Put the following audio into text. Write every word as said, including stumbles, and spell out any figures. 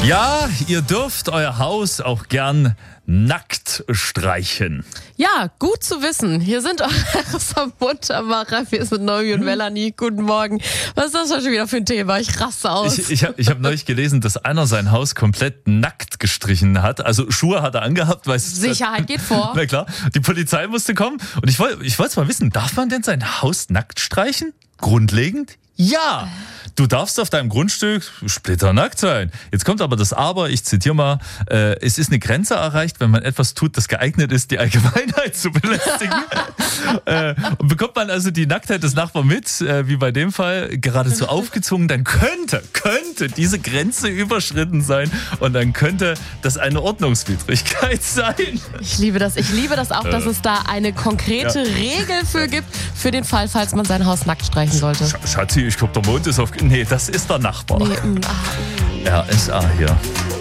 Ja, ihr dürft euer Haus auch gern nackt streichen. Ja, gut zu wissen. Hier sind eure Muntermacher. Wir sind Noemi und Melanie. Guten Morgen. Was ist das schon wieder für ein Thema? Ich raste aus. Ich, ich habe ich hab neulich gelesen, dass einer sein Haus komplett nackt gestrichen hat. Also Schuhe hat er angehabt. Weil es, Sicherheit geht vor. Na klar, die Polizei musste kommen. Und ich wollte ich wollte mal wissen, darf man denn sein Haus nackt streichen? Grundlegend? Ja, du darfst auf deinem Grundstück splitternackt sein. Jetzt kommt aber das Aber, ich zitiere mal, äh, es ist eine Grenze erreicht, wenn man etwas tut, das geeignet ist, die Allgemeinheit zu belästigen. äh, und bekommt man also die Nacktheit des Nachbarn mit, äh, wie bei dem Fall, geradezu aufgezwungen, dann könnte, könnte diese Grenze überschritten sein und dann könnte das eine Ordnungswidrigkeit sein. Ich liebe das. Ich liebe das auch, dass es da eine konkrete Ja. Regel für gibt, für den Fall, falls man sein Haus nackt streichen sollte. Sch- Schatzi, ich glaube, der Mond ist auf... Nee, das ist der Nachbar. Nee, mm, ah, mm. R S A hier.